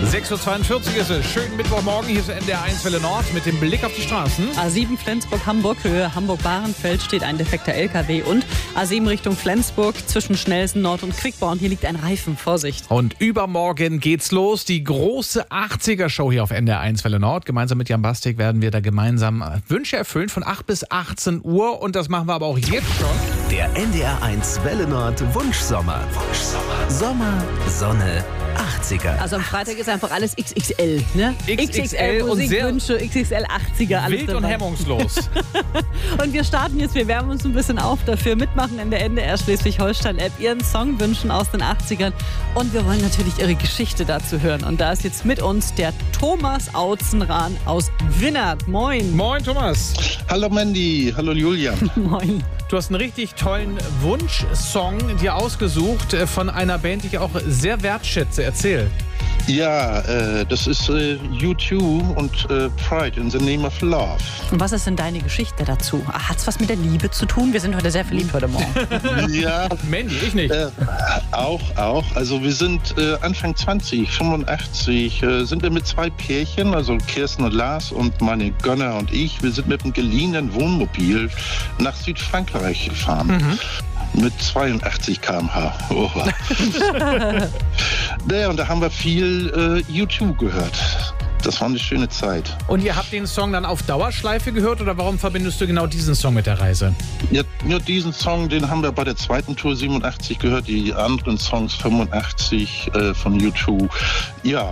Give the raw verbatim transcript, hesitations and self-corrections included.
sechs Uhr zweiundvierzig ist es. Schönen Mittwochmorgen. Hier ist N D R eins Welle Nord mit dem Blick auf die Straßen. A sieben Flensburg-Hamburg, Höhe Hamburg-Bahrenfeld steht ein defekter L K W und A sieben Richtung Flensburg zwischen Schnelsen Nord und Quickborn. Hier liegt ein Reifen. Vorsicht. Und übermorgen geht's los. Die große achtziger-Show hier auf N D R eins Welle Nord. Gemeinsam mit Jan Bastik werden wir da gemeinsam Wünsche erfüllen von acht bis achtzehn Uhr. Und das machen wir aber auch jetzt schon. Der N D R eins Welle Nord Wunschsommer. Wunschsommer. Sommer, Sonne, achtziger. Also am Freitag ist einfach alles X X L, ne? X X L und sehr Musikwünsche, X X L achtziger, alles wild dabei. und hemmungslos. Und wir starten jetzt, wir wärmen uns ein bisschen auf dafür, mitmachen in der N D R Schleswig-Holstein-App, Ihren Song wünschen aus den achtzigern. Und wir wollen natürlich Ihre Geschichte dazu hören. Und da ist jetzt mit uns der Thomas Autzenrahn aus Winnert. Moin. Moin, Thomas. Hallo Mandy, hallo Julian. Moin. Du hast einen richtig tollen Wunschsong dir ausgesucht von einer Band, die ich auch sehr wertschätze. Erzähl. Ja, äh, das ist äh, U zwei und äh, Pride in the Name of Love. Und was ist denn deine Geschichte dazu? Hat's was mit der Liebe zu tun? Wir sind heute sehr verliebt heute Morgen. Ja, Mandy, ich nicht. äh, auch, auch. Also wir sind äh, Anfang zwanzig, fünfundachtzig, äh, sind wir mit zwei Pärchen, also Kirsten und Lars und meine Gönner und ich, wir sind mit einem geliehenen Wohnmobil nach Südfrankreich gefahren. Mhm. Mit zweiundachtzig Kilometer pro Stunde. Oh. Ja, und da haben wir viel äh, U zwei gehört. Das war eine schöne Zeit. Und ihr habt den Song dann auf Dauerschleife gehört oder warum verbindest du genau diesen Song mit der Reise? Ja, ja, diesen Song, den haben wir bei der zweiten Tour siebenundachtzig gehört, die anderen Songs fünfundachtzig äh, von U zwei. Ja,